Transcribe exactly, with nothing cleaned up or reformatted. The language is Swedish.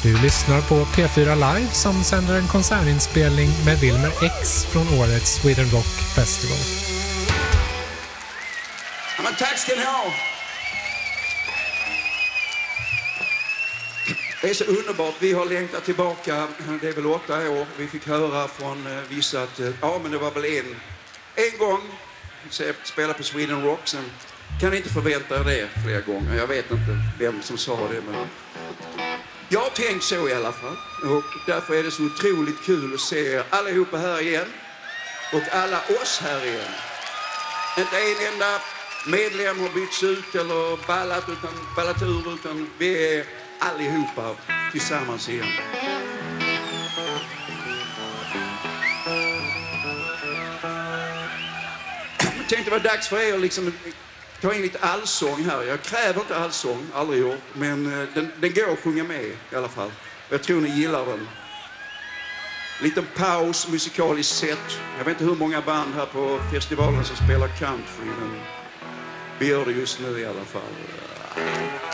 Du lyssnar på P fyra Live som sänder en konsertinspelning med Wilmer X från årets Sweden Rock Festival. Ja, men tack ska ni ha! Det är så underbart. Vi har längtat tillbaka, det är väl åtta år. Vi fick höra från vissa att ja, men det var väl en, en gång spela på Sweden Rock. Sen kan ni inte förvänta er det flera gånger. Jag vet inte vem som sa det, men jag har tänkt så i alla fall. Och därför är det så otroligt kul att se er allihopa här igen. Och alla oss här igen. Inte en enda medlem har bytts ut eller ballat, utan, ballat ur, utan vi är allihopa tillsammans igen. Jag tänkte det var dags för er att liksom ta in lite allsång här. Jag kräver inte allsång, aldrig gjort, men den, den går att sjunga med i alla fall. Jag tror ni gillar den. Liten paus, musikaliskt sett. Jag vet inte hur många band här på festivalen som spelar country, men vi gör det just nu i alla fall.